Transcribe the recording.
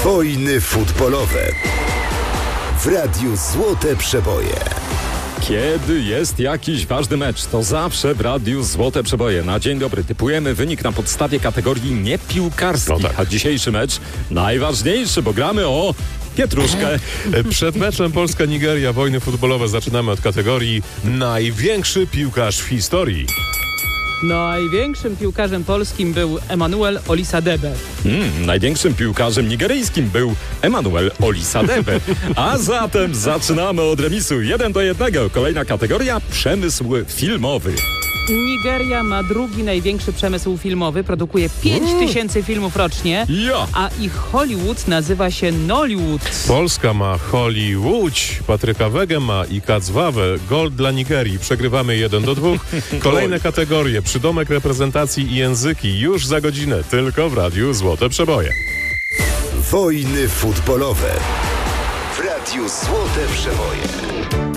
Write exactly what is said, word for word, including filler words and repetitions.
Wojny futbolowe w Radiu Złote Przeboje. Kiedy jest jakiś ważny mecz, to zawsze w Radiu Złote Przeboje. Na dzień dobry typujemy wynik na podstawie kategorii niepiłkarskich. No tak. A dzisiejszy mecz najważniejszy, bo gramy o pietruszkę. Przed meczem Polska-Nigeria wojny futbolowe zaczynamy od kategorii największy piłkarz w historii. Największym piłkarzem polskim był Emmanuel Olisadebe. Hmm, największym piłkarzem nigeryjskim był Emmanuel Olisadebe. A zatem zaczynamy od remisu jeden do jednego. Kolejna kategoria przemysł filmowy. Nigeria ma drugi największy przemysł filmowy, produkuje pięć tysięcy filmów rocznie, Ja. a ich Hollywood nazywa się Nollywood. Polska ma Hollywood, Patryka Wegę ma i Kacwawę. Gol dla Nigerii. Przegrywamy jeden do dwóch. Kolejne kategorie. Przydomek reprezentacji i języki. Już za godzinę. Tylko w Radiu Złote Przeboje. Wojny futbolowe w Radiu Złote Przeboje.